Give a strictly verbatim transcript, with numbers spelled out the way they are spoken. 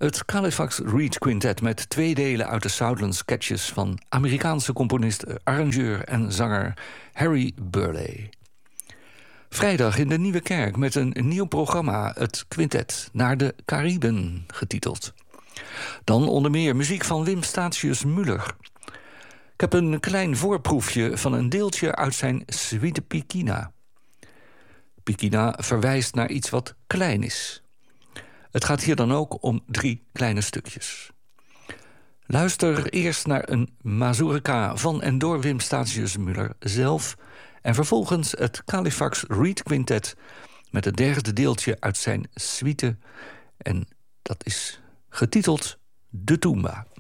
Het Califax Reed Quintet met twee delen uit de Southland sketches van Amerikaanse componist, arrangeur en zanger Harry Burleigh. Vrijdag in de Nieuwe Kerk met een nieuw programma, het Quintet naar de Cariben getiteld. Dan onder meer muziek van Wim Statius-Müller. Ik heb een klein voorproefje van een deeltje uit zijn Suite Picchina. Picchina verwijst naar iets wat klein is. Het gaat hier dan ook om drie kleine stukjes. Luister eerst naar een mazurka van en door Wim Statius-Müller zelf en vervolgens het Califax Reed Quintet met het derde deeltje uit zijn suite. En dat is getiteld De Tumba.